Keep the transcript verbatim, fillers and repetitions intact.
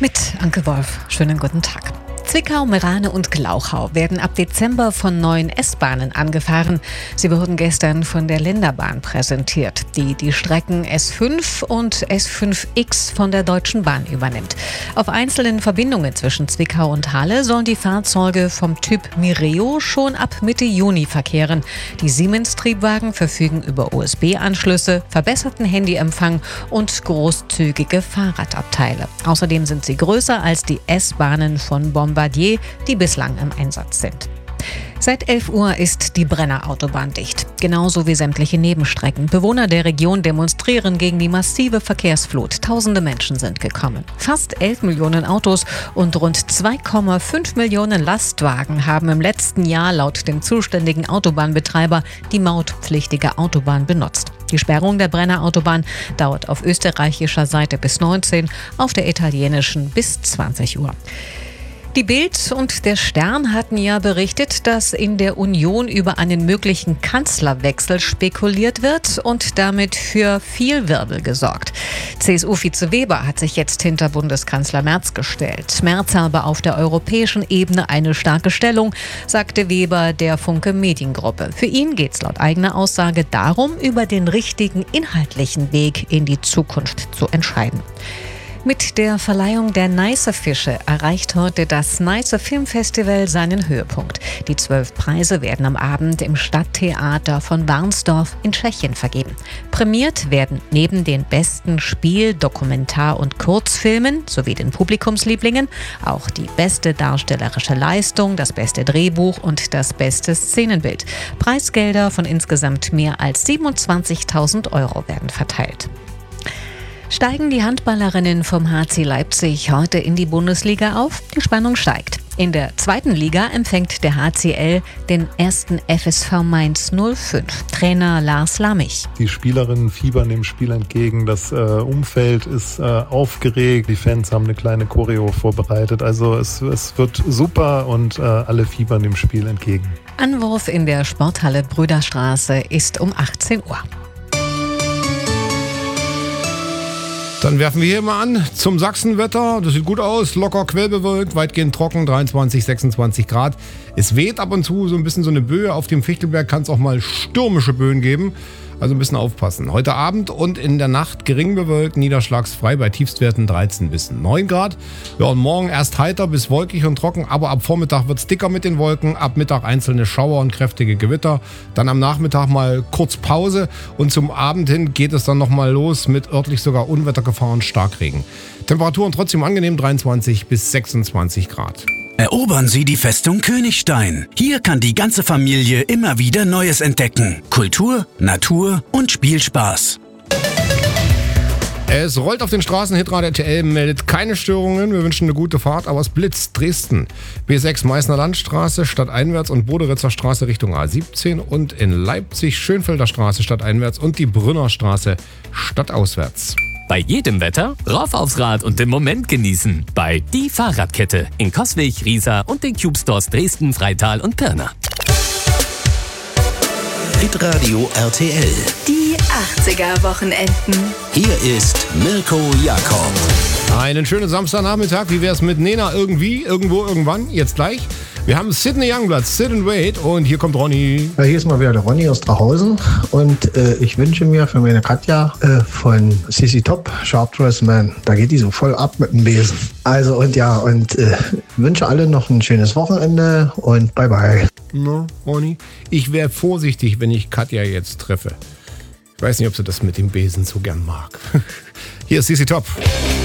Mit Anke Wolf. Schönen guten Tag. Zwickau, Meerane und Glauchau werden ab Dezember von neuen S-Bahnen angefahren. Sie wurden gestern von der Länderbahn präsentiert, die die Strecken S fünf und S fünf X von der Deutschen Bahn übernimmt. Auf einzelnen Verbindungen zwischen Zwickau und Halle sollen die Fahrzeuge vom Typ Mireo schon ab Mitte Juni verkehren. Die Siemens-Triebwagen verfügen über U S B-Anschlüsse, verbesserten Handyempfang und großzügige Fahrradabteile. Außerdem sind sie größer als die S-Bahnen von Bombardier, die bislang im Einsatz sind. Seit elf Uhr ist die Brenner Autobahn dicht, genauso wie sämtliche Nebenstrecken. Bewohner der Region demonstrieren gegen die massive Verkehrsflut. Tausende Menschen sind gekommen. Fast elf Millionen Autos und rund zwei Komma fünf Millionen Lastwagen haben im letzten Jahr laut dem zuständigen Autobahnbetreiber die mautpflichtige Autobahn benutzt. Die Sperrung der Brenner Autobahn dauert auf österreichischer Seite bis neunzehn, auf der italienischen bis zwanzig Uhr. Die Bild und der Stern hatten ja berichtet, dass in der Union über einen möglichen Kanzlerwechsel spekuliert wird und damit für viel Wirbel gesorgt. C S U-Vize Weber hat sich jetzt hinter Bundeskanzler Merz gestellt. Merz habe auf der europäischen Ebene eine starke Stellung, sagte Weber der Funke Mediengruppe. Für ihn geht es laut eigener Aussage darum, über den richtigen inhaltlichen Weg in die Zukunft zu entscheiden. Mit der Verleihung der Neiße-Fische erreicht heute das Neiße Filmfestival seinen Höhepunkt. Die zwölf Preise werden am Abend im Stadttheater von Warnsdorf in Tschechien vergeben. Prämiert werden neben den besten Spiel-, Dokumentar- und Kurzfilmen sowie den Publikumslieblingen auch die beste darstellerische Leistung, das beste Drehbuch und das beste Szenenbild. Preisgelder von insgesamt mehr als siebenundzwanzigtausend Euro werden verteilt. Steigen die Handballerinnen vom H C Leipzig heute in die Bundesliga auf? Die Spannung steigt. In der zweiten Liga empfängt der H C L den ersten F S V Mainz null fünf. Trainer Lars Lammich. Die Spielerinnen fiebern dem Spiel entgegen, das äh, Umfeld ist äh, aufgeregt, die Fans haben eine kleine Choreo vorbereitet. Also es, es wird super und äh, alle fiebern dem Spiel entgegen. Anwurf in der Sporthalle Brüderstraße ist um achtzehn Uhr. Dann werfen wir hier mal an zum Sachsenwetter. Das sieht gut aus, locker quellbewölkt, weitgehend trocken, dreiundzwanzig, sechsundzwanzig Grad. Es weht ab und zu so ein bisschen so eine Böe. Auf dem Fichtelberg kann es auch mal stürmische Böen geben. Also ein bisschen aufpassen. Heute Abend und in der Nacht gering bewölkt, niederschlagsfrei bei Tiefstwerten dreizehn bis neun Grad. Ja, und morgen erst heiter bis wolkig und trocken, aber ab Vormittag wird es dicker mit den Wolken. Ab Mittag einzelne Schauer und kräftige Gewitter. Dann am Nachmittag mal kurz Pause und zum Abend hin geht es dann nochmal los mit örtlich sogar Unwettergefahr und Starkregen. Temperaturen trotzdem angenehm, dreiundzwanzig bis sechsundzwanzig Grad. Erobern Sie die Festung Königstein. Hier kann die ganze Familie immer wieder Neues entdecken. Kultur, Natur und Spielspaß. Es rollt auf den Straßen, Hitradio R T L meldet keine Störungen. Wir wünschen eine gute Fahrt, aber es blitzt. Dresden, B sechs Meißner Landstraße stadteinwärts und Boderitzer Straße Richtung A siebzehn und in Leipzig Schönfelder Straße stadteinwärts und die Brünner Straße stadtauswärts. Bei jedem Wetter rauf aufs Rad und den Moment genießen. Bei Die Fahrradkette in Coswig, Riesa und den Cube Stores Dresden, Freital und Pirna. Hitradio R T L. Die achtziger-Wochenenden. Hier ist Mirko Jakob. Einen schönen Samstagnachmittag. Wie wär's mit Nena irgendwie, irgendwo, irgendwann? Jetzt gleich. Wir haben Sydney Youngblood, Sit and Wait und hier kommt Ronny. Ja, hier ist mal wieder der Ronny aus Drahausen und äh, ich wünsche mir für meine Katja äh, von C C Top, Sharp Dress Man, da geht die so voll ab mit dem Besen. Also und ja, und äh, wünsche alle noch ein schönes Wochenende und bye bye. Na, Ronny, ich wäre vorsichtig, wenn ich Katja jetzt treffe. Ich weiß nicht, ob sie das mit dem Besen so gern mag. Hier ist C C Top.